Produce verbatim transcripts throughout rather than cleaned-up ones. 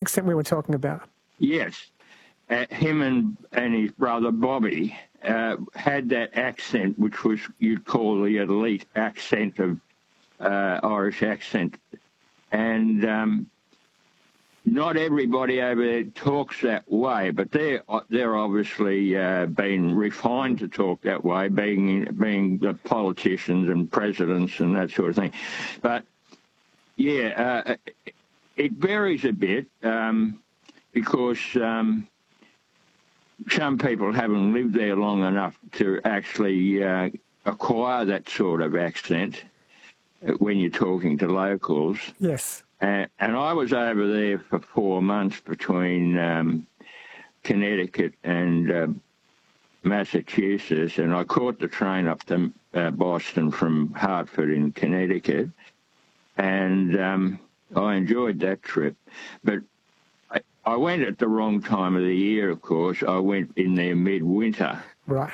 accent we were talking about? Yes. Uh, him and, and his brother Bobby uh, had that accent, which was, you'd call the elite accent of uh, Irish accent. And um, not everybody over there talks that way, but they're, they're obviously uh, been refined to talk that way, being, being the politicians and presidents and that sort of thing. But, yeah, uh, it varies a bit um, because... Um, some people haven't lived there long enough to actually uh, acquire that sort of accent when you're talking to locals. Yes. And, and I was over there for four months between um, Connecticut and uh, Massachusetts, and I caught the train up to uh, Boston from Hartford in Connecticut, and um, I enjoyed that trip. But I went at the wrong time of the year, of course. I went in there midwinter. Right.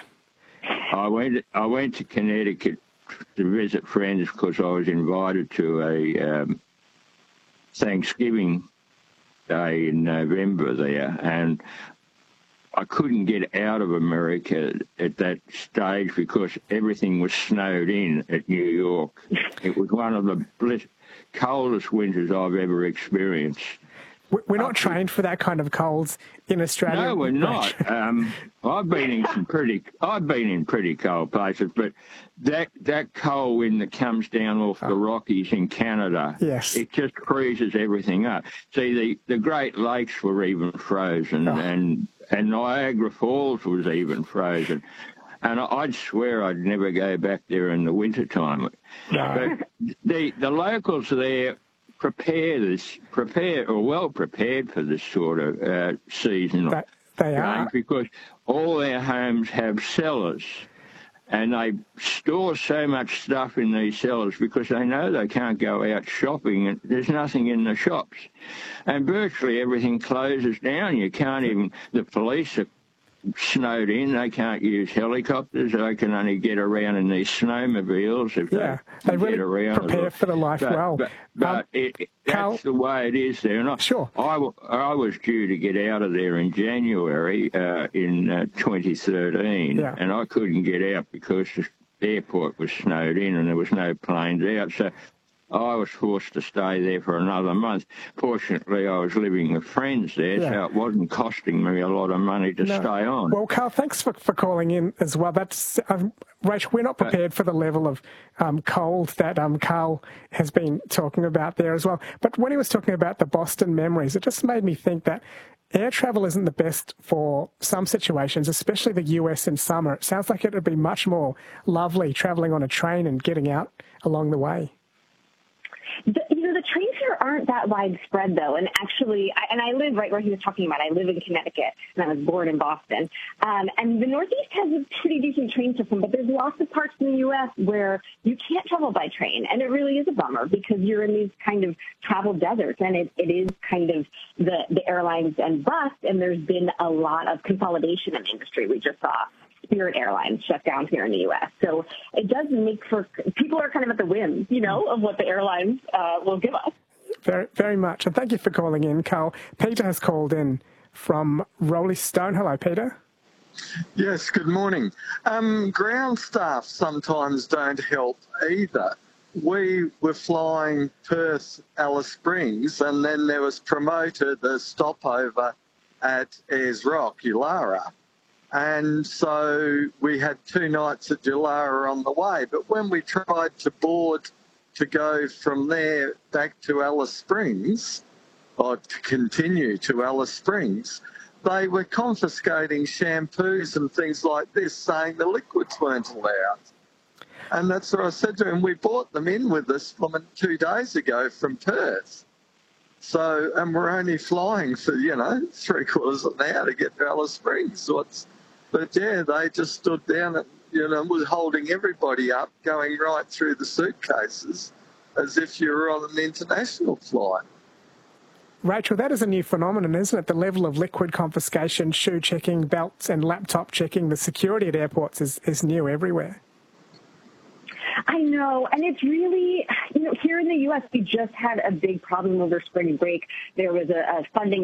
I went I went to Connecticut to visit friends because I was invited to a um, Thanksgiving Day in November there, and I couldn't get out of America at that stage because everything was snowed in at New York. It was one of the bliss- coldest winters I've ever experienced. We're not trained for that kind of colds in Australia. No, we're not. um, I've been in some pretty. I've been in pretty cold places, but that that cold wind that comes down off the Rockies in Canada, yes, it just freezes everything up. See, the, the Great Lakes were even frozen, oh. and and Niagara Falls was even frozen. And I'd swear I'd never go back there in the wintertime. No. But the the locals there prepare this, prepare or well prepared for this sort of uh, season. That, they are. Because all their homes have cellars, and they store so much stuff in these cellars because they know they can't go out shopping and there's nothing in the shops. And virtually everything closes down. You can't even, the police are snowed in, they can't use helicopters, they can only get around in these snowmobiles if yeah, they, they really get around. Prepare for the life but, well. But, but um, it, it, that's Carl, the way it is there. And I, sure. I, I was due to get out of there in January uh, in uh, twenty thirteen, yeah. and I couldn't get out because the airport was snowed in and there was no planes out. So I was forced to stay there for another month. Fortunately, I was living with friends there, yeah. so it wasn't costing me a lot of money to no. stay on. Well, Carl, thanks for, for calling in as well. That's um, Rachel, we're not prepared but, for the level of um, cold that um, Carl has been talking about there as well. But when he was talking about the Boston memories, it just made me think that air travel isn't the best for some situations, especially the U S in summer. It sounds like it would be much more lovely travelling on a train and getting out along the way. The, you know, the trains here aren't that widespread, though. And actually, I, and I live right where he was talking about. I live in Connecticut, and I was born in Boston. Um, and the Northeast has a pretty decent train system, but there's lots of parts in the U S where you can't travel by train. And it really is a bummer because you're in these kind of travel deserts, and it, it is kind of the, the airlines and bust, and there's been a lot of consolidation in the industry. We just saw Spirit Airlines shut down here in the U S. So it does make for, people are kind of at the whim, you know, of what the airlines uh, will give us. Very, very much. And thank you for calling in, Carl. Peter has called in from Rolling Stone. Hello, Peter. Yes, good morning. Um, ground staff sometimes don't help either. We were flying Perth, Alice Springs, and then there was promoted a stopover at Ayers Rock, Ulara. And so we had two nights at Ulara on the way. But when we tried to board to go from there back to Alice Springs, or to continue to Alice Springs, they were confiscating shampoos and things like this, saying the liquids weren't allowed. And that's what I said to him. We brought them in with us from two days ago from Perth. So, and we're only flying for, you know, three quarters of an hour to get to Alice Springs. So it's, but yeah, they just stood down and, you know, was holding everybody up, going right through the suitcases as if you were on an international flight. Rachel, that is a new phenomenon, isn't it? The level of liquid confiscation, shoe checking, belts and laptop checking, the security at airports is, is new everywhere. I know, and it's really, you know, here in the U S, we just had a big problem over spring break. There was a, a funding